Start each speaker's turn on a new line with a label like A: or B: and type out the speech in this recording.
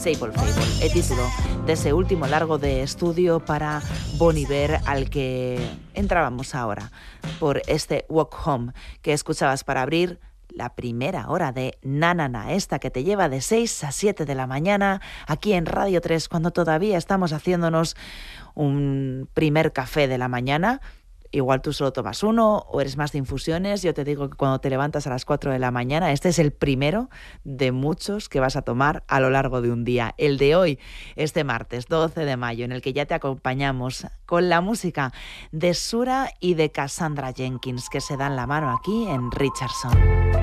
A: Sable Fable, el título de ese último largo de estudio para Bon Iver al que entrábamos ahora por este Walk Home que escuchabas para abrir la primera hora de Na Na Na, esta que te lleva de 6 a 7 de la mañana aquí en Radio 3, cuando todavía estamos haciéndonos un primer café de la mañana. Igual tú solo tomas uno o eres más de infusiones. Yo te digo que cuando te levantas a las 4 de la mañana, este es el primero de muchos que vas a tomar a lo largo de un día. El de hoy, este martes 12 de mayo, en el que ya te acompañamos con la música de Sura y de Cassandra Jenkins, que se dan la mano aquí en Richardson.